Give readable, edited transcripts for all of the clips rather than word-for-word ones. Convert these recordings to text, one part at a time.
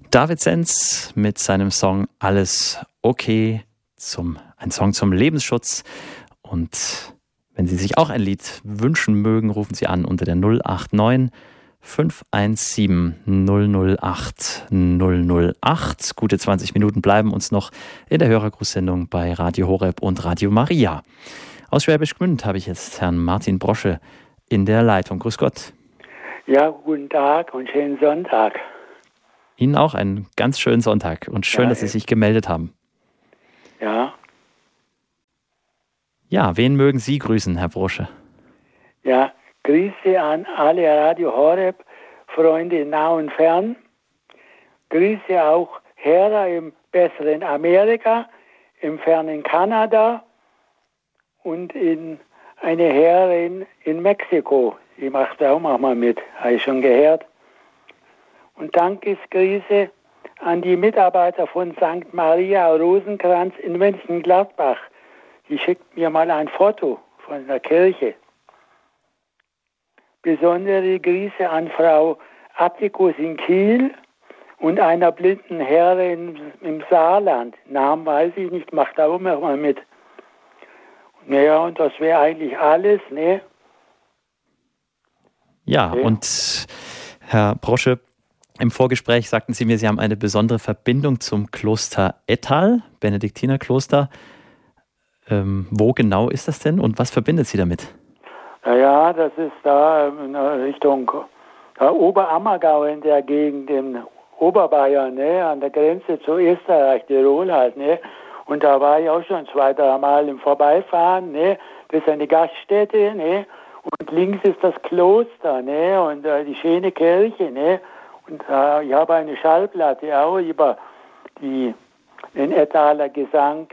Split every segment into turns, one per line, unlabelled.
David Senz mit seinem Song Alles okay, ein Song zum Lebensschutz. Und wenn Sie sich auch ein Lied wünschen mögen, rufen Sie an unter der 089 517 008 008. Gute 20 Minuten bleiben uns noch in der Hörergrußsendung bei Radio Horeb und Radio Maria. Aus Schwäbisch Gmünd habe ich jetzt Herrn Martin Brosche in der Leitung. Grüß Gott.
Ja, guten Tag und schönen Sonntag.
Ihnen auch einen ganz schönen Sonntag und schön, dass Sie sich gemeldet haben.
Ja.
Ja, wen mögen Sie grüßen, Herr Brosche?
Ja, Grüße an alle Radio Horeb, Freunde nah und fern. Grüße auch Hörer im besseren Amerika, im fernen Kanada und eine Hörerin in Mexiko. Die macht auch mal mit, habe ich schon gehört. Und Dankesgrüße an die Mitarbeiter von St. Maria Rosenkranz in Mönchengladbach. Die schickt mir mal ein Foto von der Kirche. Besondere Grüße an Frau Attikus in Kiel und einer blinden Herrin im Saarland. Namen weiß ich nicht, macht auch immer mal mit. Naja, und das wäre eigentlich alles, ne?
Ja, okay. Und Herr Brosche, im Vorgespräch sagten Sie mir, Sie haben eine besondere Verbindung zum Kloster Ettal, Benediktinerkloster. Wo genau ist das denn und was verbindet Sie damit?
Naja, das ist da in Richtung Oberammergau in der Gegend, in Oberbayern, ne, an der Grenze zu Österreich, Tirol halt, ne. Und da war ich auch schon 2-3 Mal im Vorbeifahren, ne. Das ist eine Gaststätte, ne. Und links ist das Kloster, ne, und die schöne Kirche, ne. Und ich habe eine Schallplatte auch über den Ettaler Gesang.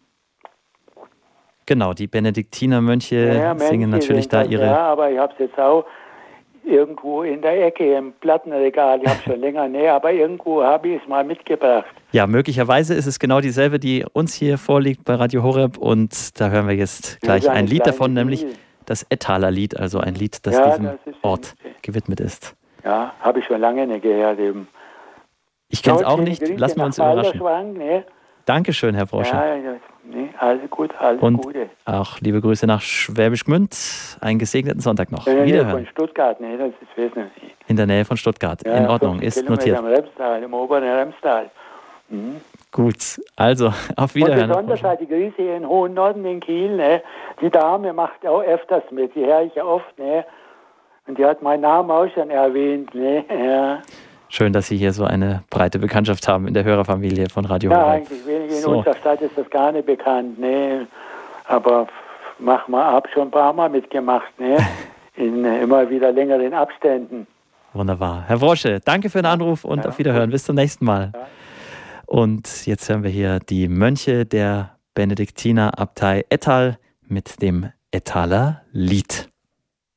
Genau, die Benediktinermönche singen natürlich da ihre...
Ja, aber ich habe es jetzt auch irgendwo in der Ecke im Plattenregal. Ich habe es schon länger, aber irgendwo habe ich es mal mitgebracht.
Ja, möglicherweise ist es genau dieselbe, die uns hier vorliegt bei Radio Horeb. Und da hören wir jetzt gleich ein Lied davon, nämlich das Ettaler Lied, also ein Lied, das diesem Ort gewidmet ist.
Ja, habe ich schon lange nicht gehört eben.
Ich kenne es auch nicht, lassen wir uns überraschen.
Ne?
Dankeschön, Herr Brosche.
Ja, alles gut, alles Gute.
Auch liebe Grüße nach Schwäbisch Gmünd. Einen gesegneten Sonntag noch.
In der Nähe von Stuttgart, das ist wesentlich.
In der Nähe von Stuttgart, ja, in Ordnung, ist notiert.
Im Remstal, im oberen Remstal. Mhm.
Gut, also auf Wiederhören.
Und besonders halt die Grüße in Hohen Norden in Kiel, ne? Die Dame macht auch öfters mit, die höre ich ja oft, ne? Und die hat meinen Namen auch schon erwähnt, ne? Ja.
Schön, dass Sie hier so eine breite Bekanntschaft haben in der Hörerfamilie von Radio Horeb.
Ja, eigentlich wenig in unserer Stadt ist das gar nicht bekannt, ne? Aber mach mal ab, schon ein paar Mal mitgemacht, ne? In immer wieder längeren Abständen.
Wunderbar. Herr Brosche, danke für den Anruf und auf Wiederhören. Bis zum nächsten Mal. Ja. Und jetzt hören wir hier die Mönche der Benediktinerabtei Ettal mit dem Ettaler Lied.